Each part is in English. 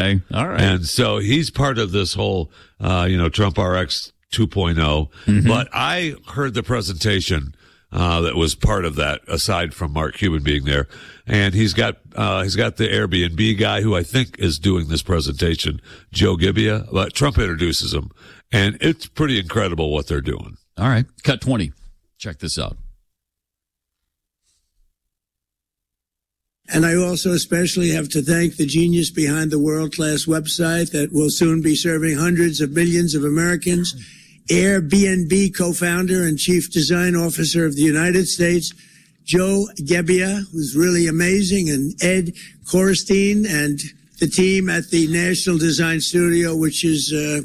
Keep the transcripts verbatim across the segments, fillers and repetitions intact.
Okay. All right. And so he's part of this whole, uh, you know, Trump R X two point oh. Mm-hmm. But I heard the presentation, uh, that was part of that, aside from Mark Cuban being there. And he's got, uh, he's got the Airbnb guy who I think is doing this presentation, Joe Gibbia, but Trump introduces him. And it's pretty incredible what they're doing. All right. Cut twenty. Check this out. And I also especially have to thank the genius behind the world-class website that will soon be serving hundreds of millions of Americans. Airbnb co-founder and chief design officer of the United States, Joe Gebbia, who's really amazing, and Ed Korstein and the team at the National Design Studio, which is uh,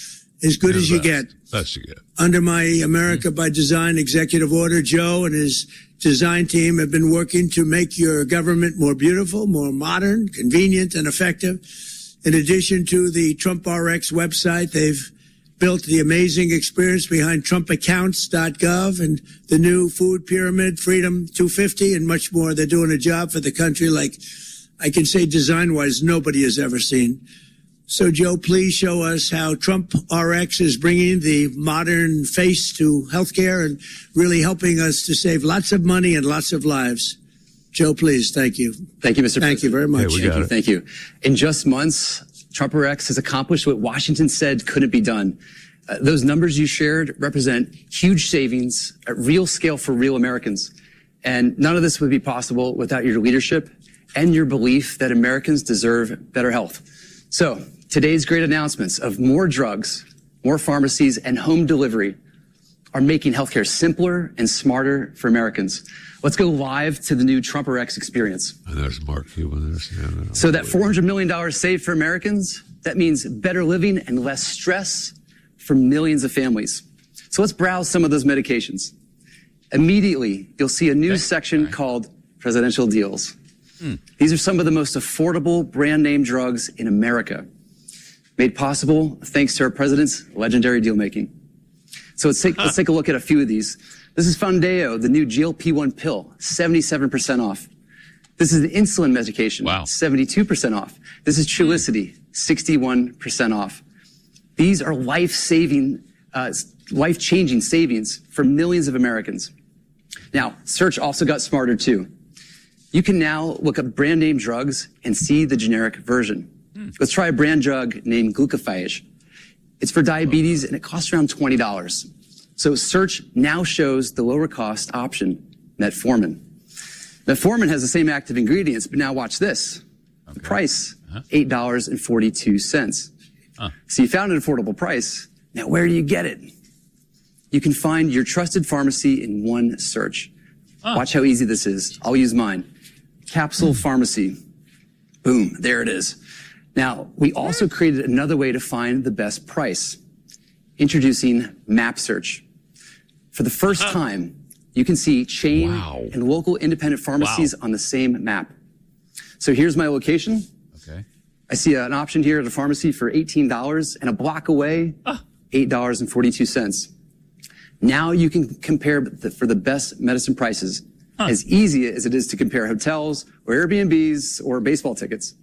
as good Yeah, as you best. get. Best you get. Under my America by Design executive order, Joe and his design team have been working to make your government more beautiful, more modern, convenient, and effective. In addition to the Trump R X website, they've built the amazing experience behind Trump Accounts dot gov and the new Food Pyramid, Freedom two fifty, and much more. They're doing a job for the country like I can say design-wise nobody has ever seen. So, Joe, please show us how Trump R X is bringing the modern face to healthcare and really helping us to save lots of money and lots of lives. Joe, please. Thank you. Thank you, Mister Thank President. you very much. Hey, we Thank got you. it. Thank you. In just months, Trump R X has accomplished what Washington said couldn't be done. Uh, those numbers you shared represent huge savings at real scale for real Americans. And none of this would be possible without your leadership and your belief that Americans deserve better health. So, today's great announcements of more drugs, more pharmacies, and home delivery are making healthcare simpler and smarter for Americans. Let's go live to the new Trump R X experience. And there's Mark Cuban. There's, yeah, no, So that four hundred million dollars saved for Americans, that means better living and less stress for millions of families. So let's browse some of those medications. Immediately, you'll see a new Okay. section Right. called Presidential Deals. Hmm. These are some of the most affordable brand name drugs in America, made possible thanks to our president's legendary deal making. So let's take, let's take a look at a few of these. This is Foundayo, the new G L P one pill, seventy-seven percent off. This is the insulin medication, Wow. seventy-two percent off. This is Trulicity, sixty-one percent off. These are life-saving, uh, life-changing savings for millions of Americans. Now, search also got smarter too. You can now look up brand name drugs and see the generic version. Hmm. Let's try a brand drug named Glucophage. It's for diabetes and it costs around twenty dollars. So search now shows the lower cost option, Metformin. Metformin has the same active ingredients, but now watch this. Okay. The price, Uh-huh. eight dollars and forty-two cents. Huh. So you found an affordable price. Now where do you get it? You can find your trusted pharmacy in one search. Huh. Watch how easy this is. I'll use mine. Capsule Pharmacy. Boom, there it is. Now, we also created another way to find the best price. Introducing Map Search. For the first time, you can see chain Wow. and local independent pharmacies Wow. on the same map. So here's my location. Okay. I see an option here at a pharmacy for eighteen dollars and a block away, eight dollars and forty-two cents. Now you can compare the, for the best medicine prices Huh. as easy as it is to compare hotels or Airbnbs or baseball tickets.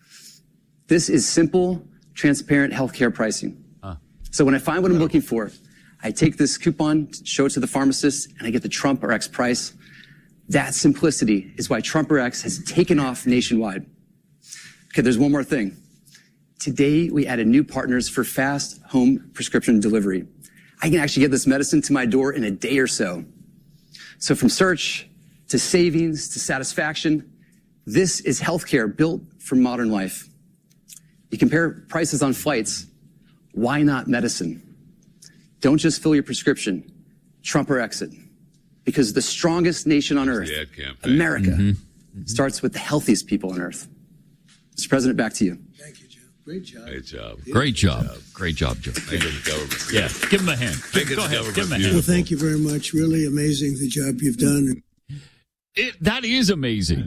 This is simple, transparent healthcare pricing. Huh. So when I find what I'm looking for, I take this coupon, show it to the pharmacist, and I get the Trump R X price. That simplicity is why Trump R X has taken off nationwide. Okay, there's one more thing. Today, we added new partners for fast home prescription delivery. I can actually get this medicine to my door in a day or so. So from search to savings to satisfaction, this is healthcare built for modern life. You compare prices on flights. Why not medicine? Don't just fill your prescription. Trump or exit. Because the strongest nation on earth, the ad campaign. America, Mm-hmm. Mm-hmm. starts with the healthiest people on earth. Mister President, back to you. Thank you, Joe. Great job. Great job. Great job. Great job, Joe. Making the government. Yeah. Give him a hand. Making Go the ahead. government Give him a hand. beautiful. Well, thank you very much. Really amazing the job you've done. It, that is amazing.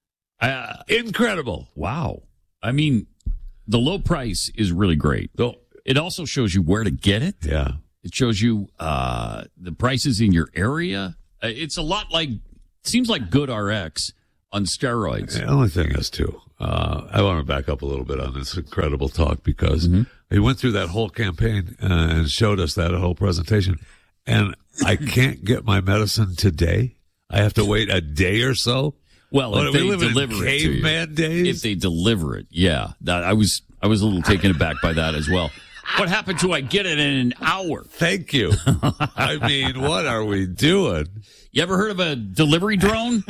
Uh, Incredible. wow. I mean, the low price is really great. So, It also shows you where to get it. yeah. It shows you uh, the prices in your area. Uh, It's a lot like, seems like Good R X on steroids. The only thing is, too, uh, I want to back up a little bit on this incredible talk because Mm-hmm. he went through that whole campaign uh, and showed us that whole presentation. And I can't get my medicine today. I have to wait a day or so. Well, What, if we they live in deliver it to you, caveman days? if they deliver it, yeah, that, I was I was a little taken aback by that as well. What happened to I get it in an hour? Thank you. I mean, what are we doing? You ever heard of a delivery drone?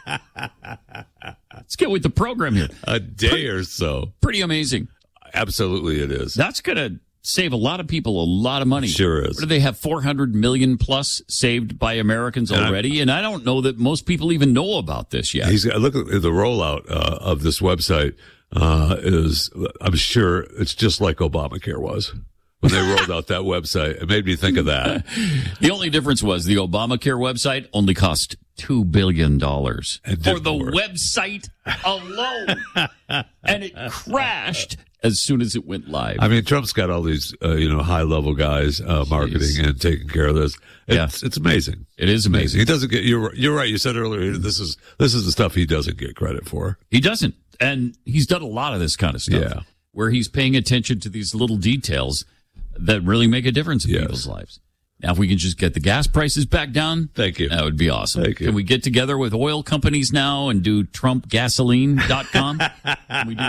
Let's get with the program here. A day or so. Pretty amazing. Absolutely, it is. That's going to save a lot of people a lot of money. Sure is. What do they have? four hundred million plus saved by Americans And already, and I don't know that most people even know about this yet. He's look at the rollout uh, of this website. Uh, is I'm sure it's just like Obamacare was when they rolled out that website. It made me think of that. The only difference was the Obamacare website only cost two billion dollars It for didn't the work. website alone. And it crashed as soon as it went live. I mean, Trump's got all these, uh, you know, high level guys uh, marketing Jeez. and taking care of this. It's, Yeah. it's amazing. It is amazing. He doesn't get. You're you're right. You said earlier this is this is the stuff he doesn't get credit for. He doesn't. And he's done a lot of this kind of stuff Yeah. where he's paying attention to these little details that really make a difference in Yes. people's lives. Now, if we can just get the gas prices back down, Thank you. that would be awesome. Thank you. Can we get together with oil companies now and do trump gasoline dot com? Can we do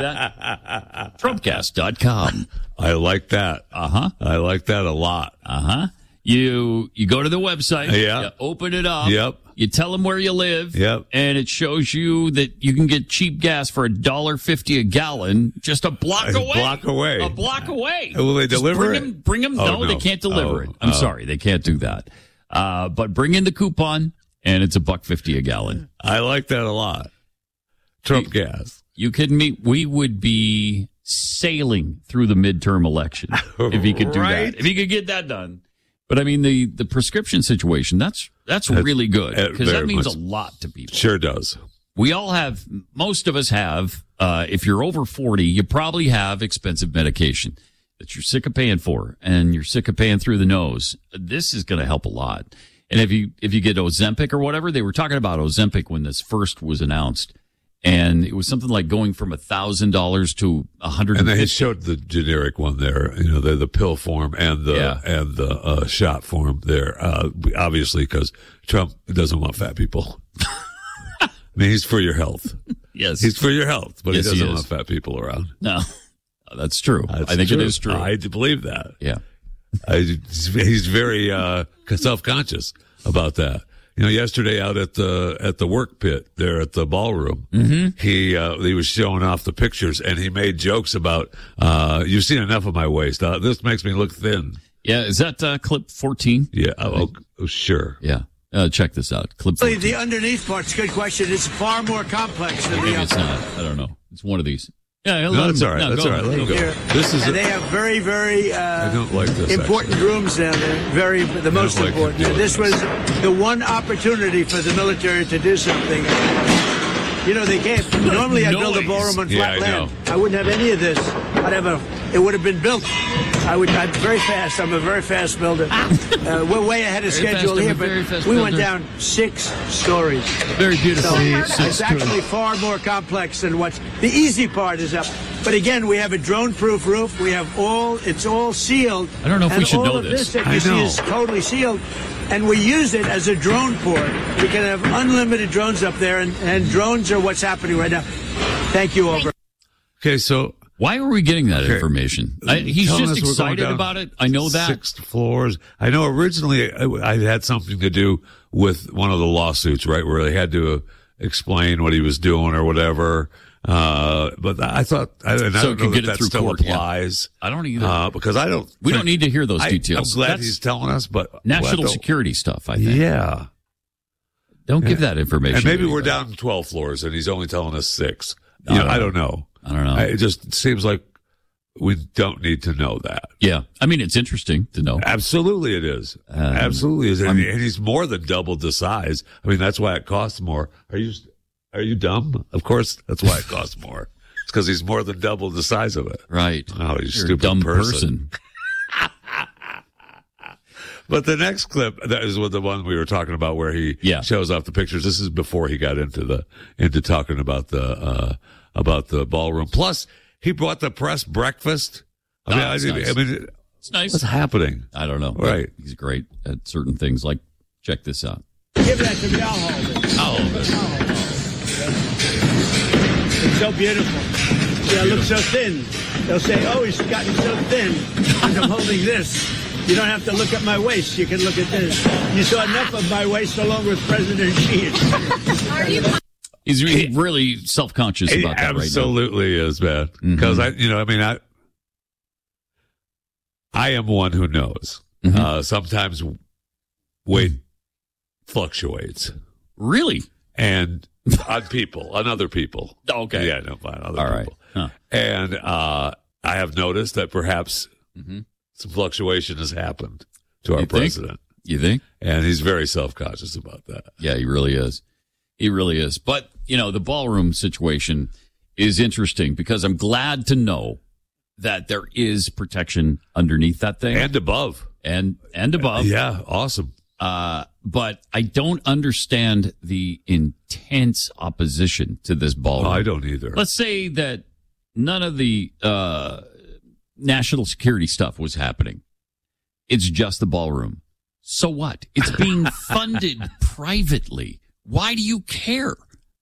that? trump gas dot com. I like that. Uh huh. I like that a lot. Uh huh. You you go to the website. Yeah. You open it up. Yep. You tell them where you live. Yep. And it shows you that you can get cheap gas for a dollar fifty a gallon, just a block A away. block away. A block away. Will they Just deliver bring it? Them, bring them. Oh, no, no. they can't deliver Oh, it. I'm oh. sorry, they can't do that. Uh, but bring in the coupon, and it's a buck fifty a gallon. I like that a lot. Trump gas. You kidding me? We would be sailing through the midterm election if he could do Right? that. If he could get that done. But I mean, the, the prescription situation, that's, that's That's- really good uh, because that very means much. a lot to people. Sure does. We all have, most of us have, uh, if you're over forty, you probably have expensive medication that you're sick of paying for and you're sick of paying through the nose. This is going to help a lot. And if you, if you get Ozempic or whatever, they were talking about Ozempic when this first was announced. And it was something like going from a thousand dollars to a hundred. And they showed the generic one there, you know, the the pill form and the Yeah. and the uh, shot form there. Uh, obviously, because Trump doesn't want fat people. I mean, he's for your health. Yes. He's for your health, but Yes, he he doesn't is. want fat people around. No, that's true. That's I think true. it is true. I do believe that. yeah. I, he's very uh, self-conscious about that. You know, yesterday out at the at the work pit there at the ballroom, mm-hmm. he uh, he was showing off the pictures and he made jokes about uh, you've seen enough of my waist. Uh, this makes me look thin. Yeah. Is that uh, clip fourteen? Yeah. Oh, oh, sure. Yeah. Uh, check this out. Clip Really, fourteen. the underneath part's a good question. It's far more complex than Maybe the it's upper. not. I don't know. It's one of these. Yeah, No, that's all right. That's all right. Let him go. Here. This is. And A, they have very, very I uh, don't like this. important actually. rooms down there. Very, the most like important. doing And this this. was the one opportunity for the military to do something. You know, they can't. Normally, I'd build a Noise. ballroom on Yeah, flat I land. know. I wouldn't have any of this. I'd have a. It would have been built. I would. I'm very fast. I'm a very fast builder. Uh, we're way ahead of Very fast, schedule I'm a here, very but fast we went builder. down six stories. Very beautiful. So Six it's stories. actually far more complex than what's the easy part is up. But again, we have a drone-proof roof. We have all it's all sealed. I don't know if we and should all know of this. this that I you see know. is totally sealed. And we use it as a drone port. We can have unlimited drones up there, and, and drones are what's happening right now. Thank you, over. Okay, so Why are we getting that Okay. information? I, he's Telling just us we're going excited down about it. I know that. Six floors. I know originally I, I had something to do with one of the lawsuits, right, where they had to explain what he was doing or whatever. Uh, but I thought, I, and I So don't it could know get that it that through still court, yeah. applies. I don't either. Uh, because I don't. We don't think- need to hear those I, details. I'm glad That's he's telling us, but national well, I don't- security stuff, I think. Yeah. Don't give that information. And maybe to we're anybody. down twelve floors and he's only telling us six. I You don't know, I know. don't know. I don't know. I, it just seems like we don't need to know that. Yeah. I mean, it's interesting to know. Absolutely it is. Um, Absolutely is. And, I'm- and he's more than doubled the size. I mean, that's why it costs more. Are you, are you dumb? Of course, that's why it costs more. It's because he's more than double the size of it. Right. Oh, you You're a stupid dumb person. person. But the next clip, that is what the one we were talking about where he Yeah. shows off the pictures. This is before he got into the, into talking about the, uh, about the ballroom. Plus, he brought the press breakfast. I mean, Oh, I, it's I nice. mean, It's nice. what's happening? I don't know. Right. He's great at certain things. Like, check this out. Give that to me. I'll hold it. Oh, It's so beautiful. Yeah, it looks so thin. They'll say, oh, he's gotten so thin because I'm holding this. You don't have to look at my waist. You can look at this. You saw enough of my waist along with President Xi. he's re- really self-conscious He about that right now. absolutely is, man. Because I, you know, I mean, I, I am one who knows. Mhm. Uh, sometimes weight fluctuates, Really? and on people, on other people. Okay. Yeah, no, on other All right. people. Huh. And uh, I have noticed that perhaps Mhm. some fluctuation has happened to our You think? president, You think? and he's very self-conscious about that. Yeah, he really is. He really is. But, you know, the ballroom situation is interesting because I'm glad to know that there is protection underneath that thing And above. and, and above. Yeah, awesome. Uh, but I don't understand the intense opposition to this ballroom. Oh, I don't either. Let's say that none of the uh, national security stuff was happening. It's just the ballroom. So what? It's being funded privately. Why do you care?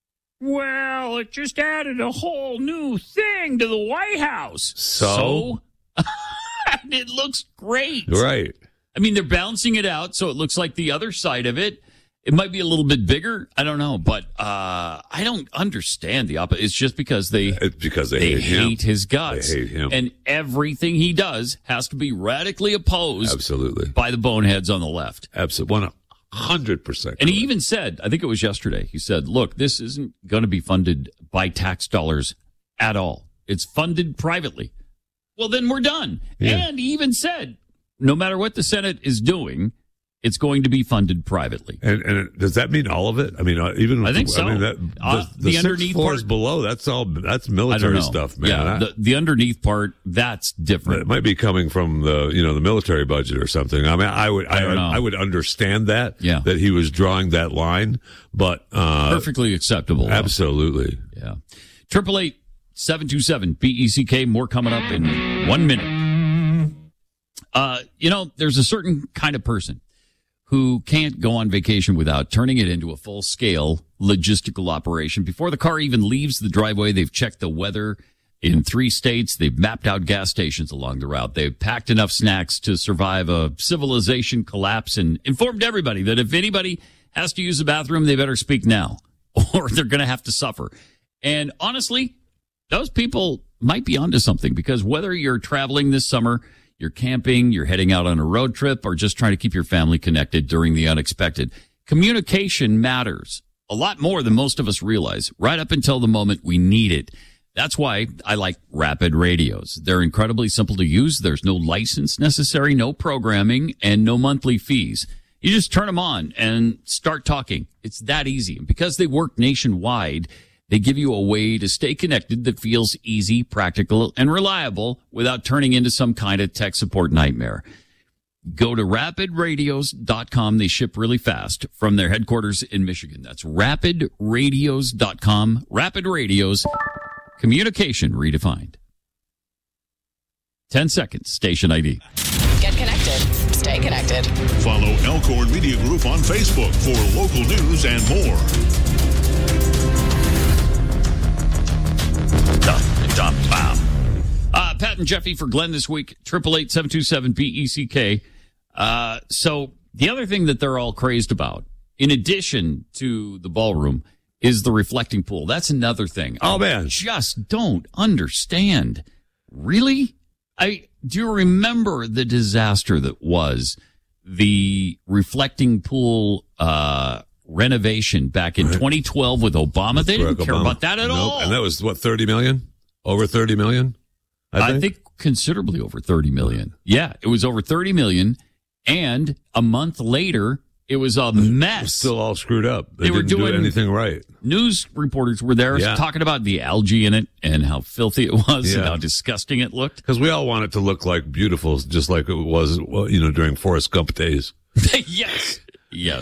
Well, it just added a whole new thing to the White House. So? So? And it looks great. Right. I mean, they're balancing it out, so it looks like the other side of it. It might be a little bit bigger. I don't know, but uh, I don't understand the opposite. It's just because they It's because they, they hate him. hate his guts. They hate him. And everything he does has to be radically opposed Absolutely. by the boneheads on the left. Absolutely. one hundred percent. And he even said, I think it was yesterday, he said, look, this isn't going to be funded by tax dollars at all. It's funded privately. Well, then we're done. Yeah. And he even said, no matter what the Senate is doing, it's going to be funded privately. And, and does that mean all of it? I mean, uh, even I think so. I mean, that, Uh, the, the the six underneath floors part- below, that's all. That's I don't military know. stuff, man. Yeah, I- the, the underneath part, that's different. it might be coming from the you know the military budget or something. I mean, I would I, I don't know. I would understand that. Yeah. that he was drawing that line, but uh, Perfectly acceptable. absolutely. Yeah. Triple eight seven two seven B E C K. More coming up in one minute. Uh, you know, there's a certain kind of person who can't go on vacation without turning it into a full scale logistical operation. Before the car even leaves the driveway, they've checked the weather in three states. They've mapped out gas stations along the route. They've packed enough snacks to survive a civilization collapse and informed everybody that if anybody has to use the bathroom, they better speak now or they're going to have to suffer. And honestly, those people might be onto something because whether you're traveling this summer, you're camping, you're heading out on a road trip, or just trying to keep your family connected during the unexpected, communication matters a lot more than most of us realize, right up until the moment we need it. That's why I like Rapid Radios. They're incredibly simple to use. There's no license necessary, no programming, and no monthly fees. You just turn them on and start talking. It's that easy. And because they work nationwide, they give you a way to stay connected that feels easy, practical, and reliable without turning into some kind of tech support nightmare. Go to rapid radios dot com. They ship really fast from their headquarters in Michigan. That's rapid radios dot com. Rapid Radios, communication redefined. ten seconds, station I D. Get connected. Stay connected. Follow Elkhorn Media Group on Facebook for local news and more. Uh, Pat and Jeffy for Glenn this week, triple eight seven two seven B E C K. Uh, so the other thing that they're all crazed about, in addition to the ballroom, is the reflecting pool. That's another thing. Oh, I man. just don't understand. Really? I do you remember the disaster that was the reflecting pool uh, renovation back in twenty twelve with Obama? They didn't Barack care Obama. about that at Nope. all. And that was what thirty million, over thirty million. I think. I think considerably over thirty million. Yeah, it was over thirty million. And a month later, it was a It was mess. still all screwed up. They, They were didn't doing- do anything right. News reporters were there Yeah. talking about the algae in it and how filthy it was and Yeah. how disgusting it looked. Because we all want it to look like beautiful, just like it was, well, you know, during Forrest Gump days. Yes. Yes.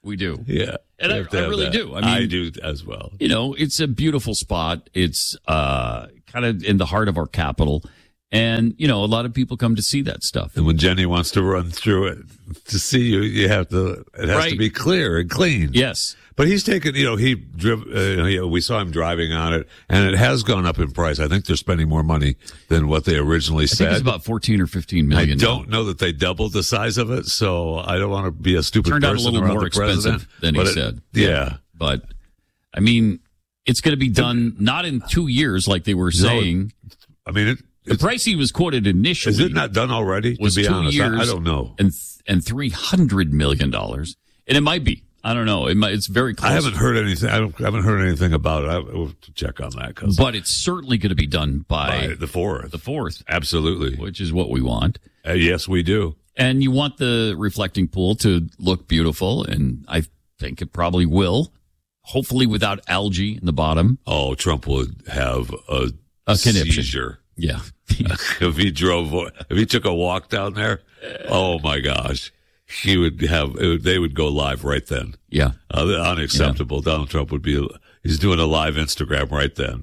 We do. Yeah. And I, You have to I have really that. do. I mean, I do as well. You know, it's a beautiful spot. It's uh, kind of in the heart of our capital. And, you know, a lot of people come to see that stuff. And when Jenny wants to run through it to see you, you have to, it has Right. to be clear and clean. Yes. But he's taken, you know, he driv, uh, you know, we saw him driving on it, and it has gone up in price. I think they're spending more money than what they originally I said. think it's about fourteen or fifteen I million. don't now. know that they doubled the size of it, so I don't want to be a stupid Turned out a person little around more the president, expensive than he but it- said. Yeah. But, I mean, it's going to be done not in two years like they were saying. I mean, it, The price he was quoted initially is it not done already? was to be two honest, years. I, I don't know. And and three hundred million dollars, and it might be. I don't know. It might, it's very close. I haven't heard anything. I, don't, I haven't heard anything about it. I will have to check on that. Cause but it's certainly going to be done by, by the fourth. the fourth, Absolutely. which is what we want. Uh, yes, we do. And you want the reflecting pool to look beautiful, and I think it probably will. Hopefully, without algae in the bottom. Oh, Trump would have a, A conniption. seizure. Yeah. If he drove, if he took a walk down there, oh my gosh, he would have, it would, they would go live right then. Yeah. Uh, unacceptable. Yeah. Donald Trump would be, he's doing a live Instagram right then.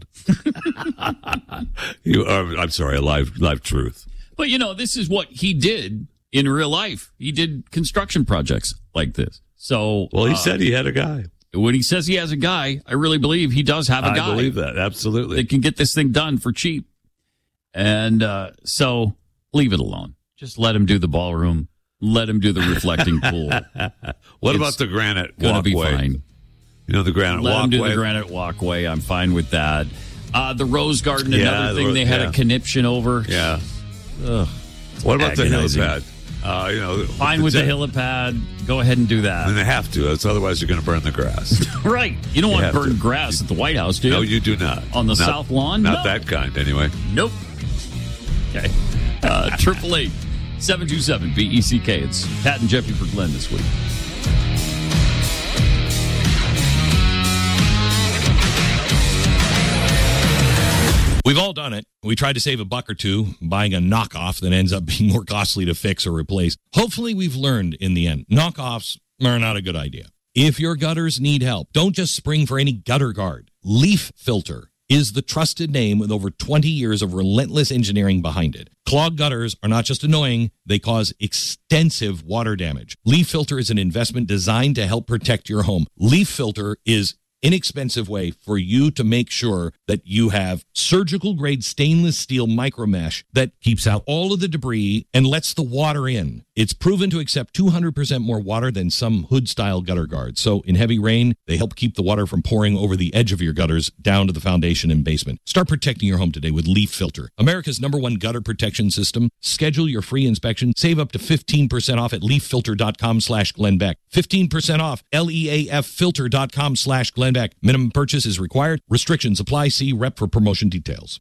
you, uh, I'm sorry, a live, live truth. But, you know, this is what he did in real life. He did construction projects like this. So, Well, he uh, said he had a guy. when he says he has a guy, I really believe he does have a I guy. believe that. Absolutely. That can get this thing done for cheap. And uh, so leave it alone. Just let him do the ballroom. Let him do the reflecting pool. What It's about the granite Gonna walkway? be fine. You know, the granite Let him walkway? do the granite walkway. I'm fine with that. Uh, the Rose Garden, Yeah, another the thing ro- they had yeah. a conniption over. Yeah. Ugh. What about agonizing. the helipad? Uh, you know, Fine with the helipad. Go ahead and do And that. they have to. It's, otherwise, you're going to burn the grass. Right. You don't You want have burned to. grass at the White House, do you? No, you do not. On the Not- South Lawn? Not No. that kind, anyway. Nope. Okay. Triple eight seven two seven B E C K. It's Pat and Jeffy for Glenn this week. We've all done it. We tried to save a buck or two buying a knockoff that ends up being more costly to fix or replace. Hopefully, we've learned in the end. Knockoffs are not a good idea. If your gutters need help, don't just spring for any gutter guard. Leaf Filter is the trusted name with over twenty years of relentless engineering behind it. Clogged gutters are not just annoying, they cause extensive water damage. Leaf Filter is an investment designed to help protect your home. Leaf Filter is inexpensive way for you to make sure that you have surgical grade stainless steel micro mesh that keeps out all of the debris and lets the water in. It's proven to accept two hundred percent more water than some hood style gutter guards. So in heavy rain, they help keep the water from pouring over the edge of your gutters down to the foundation and basement. Start protecting your home today with Leaf Filter, America's number one gutter protection system. Schedule your free inspection. Save up to fifteen percent off at leaffilter.com slash Glenn Beck. fifteen percent off, L E A F filter.com slash Glenn Beck. Minimum purchase is required. Restrictions apply. See rep for promotion details.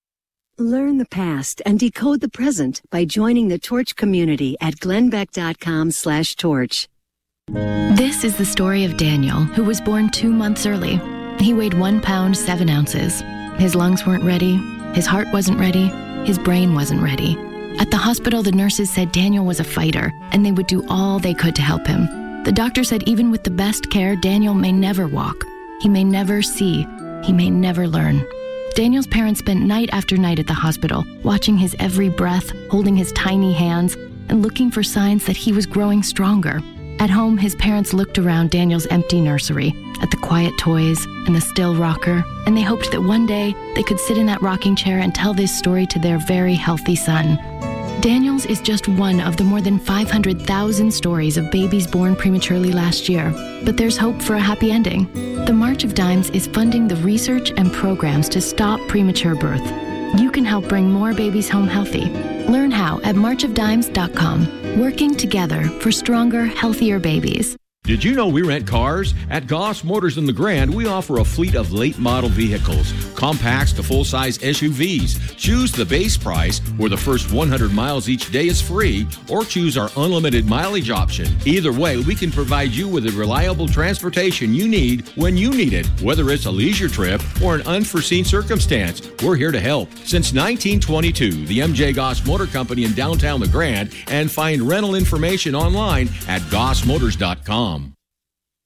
Learn the past and decode the present by joining the Torch community at glennbeck.com slash torch. This is the story of Daniel, who was born two months early. He weighed one pound, seven ounces. His lungs weren't ready. His heart wasn't ready. His brain wasn't ready. At the hospital, the nurses said Daniel was a fighter, and they would do all they could to help him. The doctor said even with the best care, Daniel may never walk. He may never see. He may never learn. Daniel's parents spent night after night at the hospital, watching his every breath, holding his tiny hands, and looking for signs that he was growing stronger. At home, his parents looked around Daniel's empty nursery, at the quiet toys and the still rocker, and they hoped that one day they could sit in that rocking chair and tell this story to their very healthy son. Daniel's is just one of the more than five hundred thousand stories of babies born prematurely last year. But there's hope for a happy ending. The March of Dimes is funding the research and programs to stop premature birth. You can help bring more babies home healthy. Learn how at march of dimes dot com. Working together for stronger, healthier babies. Did you know we rent cars? At Goss Motors in the Grand, we offer a fleet of late model vehicles, compacts to full-size S U Vs. Choose the base price, where the first one hundred miles each day is free, or choose our unlimited mileage option. Either way, we can provide you with the reliable transportation you need when you need it. Whether it's a leisure trip or an unforeseen circumstance, we're here to help. Since nineteen twenty-two, the M J Goss Motor Company in downtown the Grand, and find rental information online at goss motors dot com.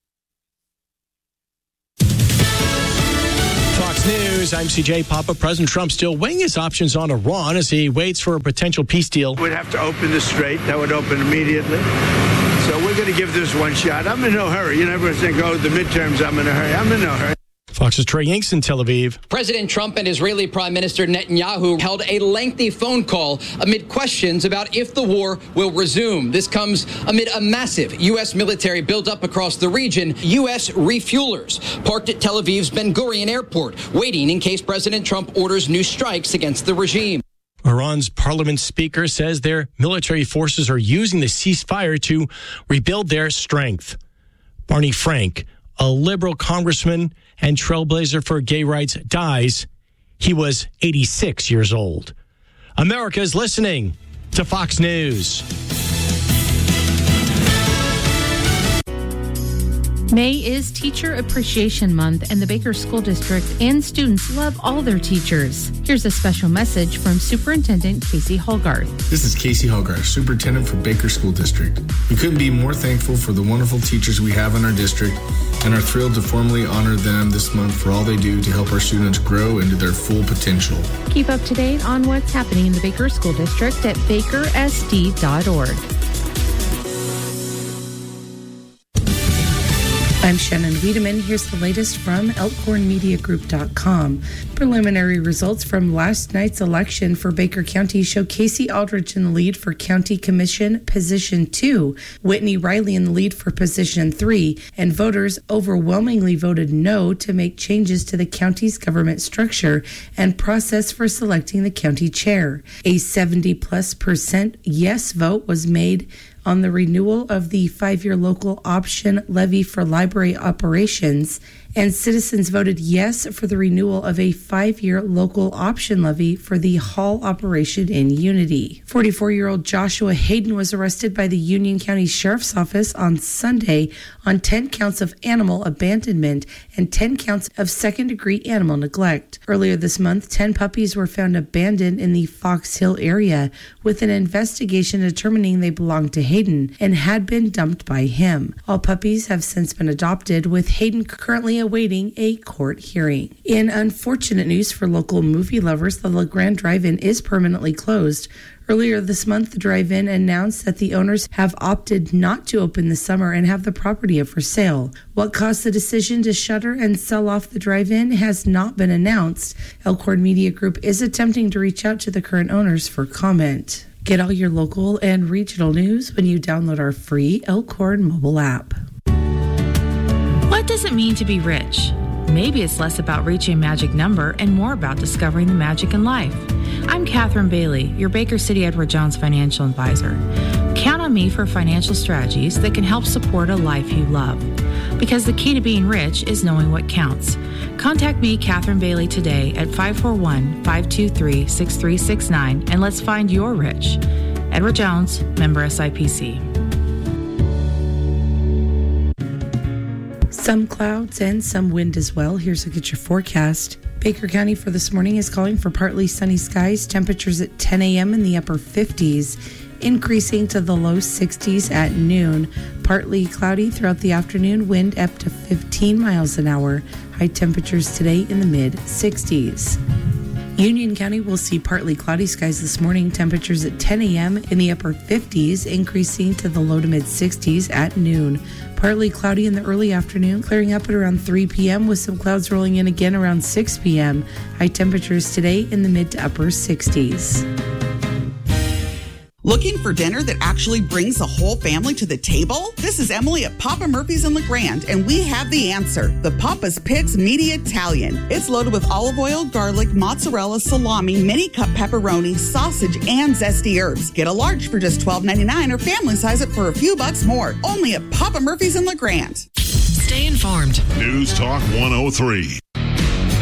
News, I'm C J Papa. President Trump still weighing his options on Iran as he waits for a potential peace deal. We'd have to open the strait. That would open immediately. So we're going to give this one shot. I'm in no hurry. You never think, oh, the midterms, I'm in a hurry. I'm in no hurry. Fox's Trey Yanks in Tel Aviv. President Trump and Israeli Prime Minister Netanyahu held a lengthy phone call amid questions about if the war will resume. This comes amid a massive U S military buildup across the region. U S refuelers parked at Tel Aviv's Ben Gurion Airport, waiting in case President Trump orders new strikes against the regime. Iran's parliament speaker says their military forces are using the ceasefire to rebuild their strength. Barney Frank, a liberal congressman and trailblazer for gay rights, dies. He was eighty-six years old. America is listening to Fox News. May is Teacher Appreciation Month, and the Baker School District and students love all their teachers. Here's a special message from Superintendent Casey Holgard. This is Casey Holgard, Superintendent for Baker School District. We couldn't be more thankful for the wonderful teachers we have in our district and are thrilled to formally honor them this month for all they do to help our students grow into their full potential. Keep up to date on what's happening in the Baker School District at baker s d dot org. I'm Shannon Wiedemann. Here's the latest from elkhorn media group dot com. Preliminary results from last night's election for Baker County show Casey Aldrich in the lead for County Commission Position two, Whitney Riley in the lead for Position three, and voters overwhelmingly voted no to make changes to the county's government structure and process for selecting the county chair. A seventy plus percent yes vote was made on the renewal of the five-year local option levy for library operations, and citizens voted yes for the renewal of a five-year local option levy for the hall operation in Unity. forty-four-year-old Joshua Hayden was arrested by the Union County Sheriff's Office on Sunday on ten counts of animal abandonment and ten counts of second-degree animal neglect. Earlier this month, ten puppies were found abandoned in the Fox Hill area, with an investigation determining they belonged to Hayden and had been dumped by him. All puppies have since been adopted, with Hayden currently awaiting a court hearing. In unfortunate news for local movie lovers, the La Grande Drive-In is permanently closed. Earlier this month, the drive-in announced that the owners have opted not to open this summer and have the property up for sale. What caused the decision to shutter and sell off the drive-in has not been announced. Elkhorn Media Group is attempting to reach out to the current owners for comment. Get all your local and regional news when you download our free Elkhorn mobile app. What does it mean to be rich? Maybe it's less about reaching a magic number and more about discovering the magic in life. I'm Catherine Bailey, your Baker City Edward Jones financial advisor. Count on me for financial strategies that can help support a life you love. Because the key to being rich is knowing what counts. Contact me, Catherine Bailey, today at five four one, five two three, six three six nine, and let's find your rich. Edward Jones, member S I P C. Some clouds and some wind as well. Here's a look at your forecast. Baker County for this morning is calling for partly sunny skies. Temperatures at ten a.m. in the upper fifties, increasing to the low sixties at noon. Partly cloudy throughout the afternoon. Wind up to fifteen miles an hour. High temperatures today in the mid sixties. Union County will see partly cloudy skies this morning. Temperatures at ten a.m. in the upper fifties, increasing to the low to mid sixties at noon. Partly cloudy in the early afternoon, clearing up at around three p.m. with some clouds rolling in again around six p.m. High temperatures today in the mid to upper sixties. Looking for dinner that actually brings the whole family to the table? This is Emily at Papa Murphy's in La Grande, and we have the answer. The Papa's Pigs Meaty Italian. It's loaded with olive oil, garlic, mozzarella, salami, mini cup pepperoni, sausage, and zesty herbs. Get a large for just twelve ninety-nine or family size it for a few bucks more. Only at Papa Murphy's in La Grande. Stay informed. News Talk one oh three.